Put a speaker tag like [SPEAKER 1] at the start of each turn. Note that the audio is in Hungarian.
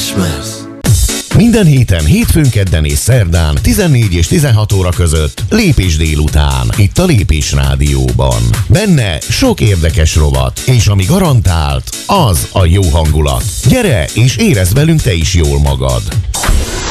[SPEAKER 1] Christmas.
[SPEAKER 2] Minden héten, hétfőn, kedden és szerdán 14 és 16 óra között Lépés délután, itt a Lépés Rádióban. Benne sok érdekes rovat, és ami garantált, az a jó hangulat. Gyere és érezd velünk te is jól magad.